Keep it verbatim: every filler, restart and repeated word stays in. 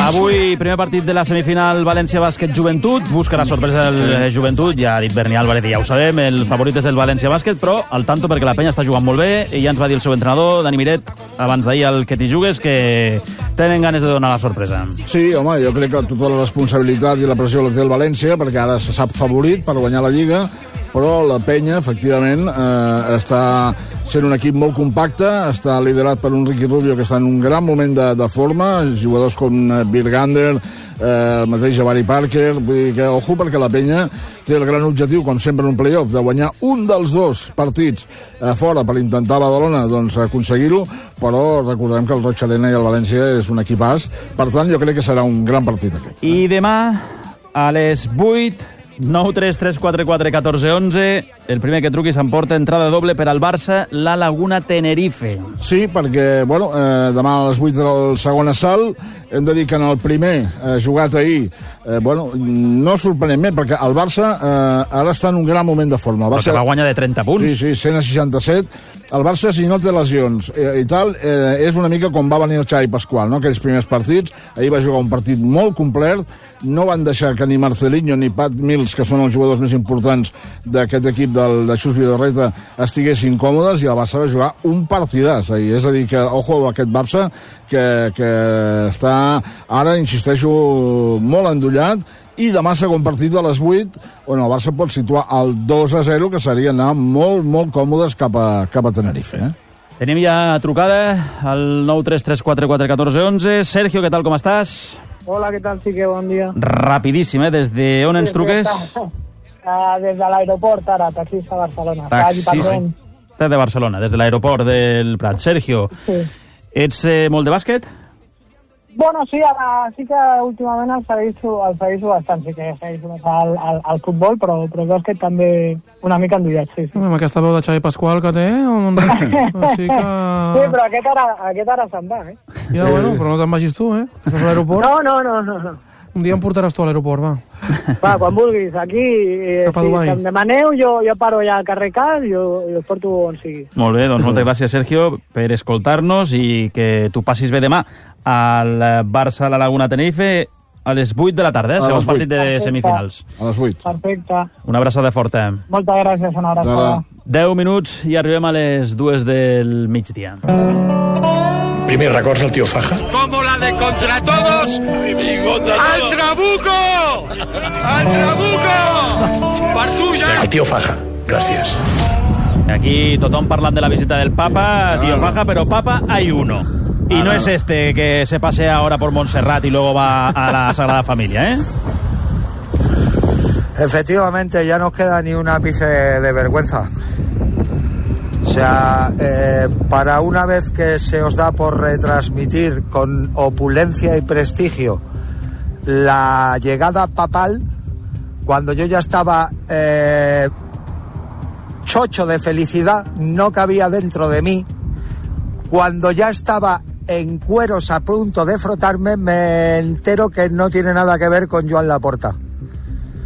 Avui, primer partit de la semifinal València Bàsquet Joventut. Buscarà sorpresa el sí. Joventut. Ja ha dit Berni Álvarez, ja ho sabem. El favorit és el València Bàsquet, però al tanto perquè la penya està jugant molt bé i ja ens va dir el seu entrenador, Dani Miret, abans d'ahir al Que t'hi jugues, que tenen ganes de donar la sorpresa. Sí, home, jo crec que tota la responsabilitat i la pressió la té el València, perquè ara se sap favorit per guanyar la Lliga, però la penya, efectivament, eh, està sent un equip molt compacte, està liderat per un Ricky Rubio que està en un gran moment de, de forma, jugadors com Birgander, eh, el mateix Jabari Parker, vull dir que, ojo, perquè la penya té el gran objectiu, com sempre en un playoff, de guanyar un dels dos partits a fora per intentar a Badalona doncs, aconseguir-ho, però recordem que el Roig Arena i el València és un equipàs, per tant jo crec que serà un gran partit aquest. I demà, a les vuit, nou tres tres quatre quatre un quatre un u, el primer que truqui s'emporta entrada doble per al Barça, la Laguna Tenerife. Sí, perquè bueno, eh, demà a les vuit del segon assalt hem de dir que en el primer eh, jugat ahir eh, bueno, no sorprenentment, perquè el Barça eh, ara està en un gran moment de forma. El Barça va guanyar de trenta punts. Sí, sí, cent seixanta-set. El Barça, si no té lesions eh, i tal, eh, és una mica com va venir el Xavi Pasqual, no? Aquells primers partits. Ahir va jugar un partit molt complet, no van deixar que ni Marcelinho ni Pat Mills, que són els jugadors més importants d'aquest equip del, de Xus Vidorreta, estiguessin còmodes, i el Barça va jugar un partidàs ahir. És a dir, que, ojo, aquest Barça que, que està ara, insisteixo, molt endollat, i demà segon partit a les vuit, on el Barça pot situar el dos a zero, que seria anar molt, molt còmodes cap a, cap a Tenerife. Eh? Tenim ja trucada al nou tres tres quatre quatre un quatre un u. Sergio, què tal, com estàs? Hola, què tal, Xique? Bon dia. Rapidíssim, eh? Des de on ens truques? Uh, des de l'aeroport, ara, taxista a Barcelona. Taxista de Barcelona, des de l'aeroport del Prat. Sergio, sí. Ets eh, molt de bàsquet? Bueno, sí, ara sí que últimament el segueixo, el segueixo bastant, sí que segueixo més al, al, al futbol, però, però el bàsquet també una mica endollat, sí. sí. Amb aquesta veu de Xavi Pasqual que té, o... Així que... Sí, però aquest ara, aquest ara se'n va, eh? Ja, bueno, però no te'n vagis tu, eh? Estàs a l'aeroport? No, no, no, no, no. Un dia em portaràs tu a l'aeroport, va. Va, quan vulguis, aquí, eh, si em demaneu, jo, jo paro ja al carrer Cal i, i us porto on sigui. Molt bé, doncs moltes gràcies, Sergio, per escoltar-nos i que tu passis bé demà al Barça a la Laguna Tenerife a les vuit de la tarda, eh? Segons partit de Perfecte. Semifinals. A les vuit. Perfecte. Una abraçada forta. Moltes gràcies, una abraçada. deu minuts i arribem a les dues del migdia. Primer records al tío Faja. Como la de Contra Todos. ¡Al Trabuco! ¡Al Trabuco! Partulla. Al tío Faja. Gràcies. Aquí tothom parlant de la visita del Papa, tío Faja, pero Papa hay uno. Y no es este que se pasea ahora por Montserrat y luego va a la Sagrada Familia, ¿eh? Efectivamente, ya no queda ni un ápice de vergüenza. O sea, eh, para una vez que se os da por retransmitir con opulencia y prestigio la llegada papal, cuando yo ya estaba eh, chocho de felicidad, no cabía dentro de mí, cuando ya estaba en cueros a punto de frotarme, me entero que no tiene nada que ver con Joan Laporta.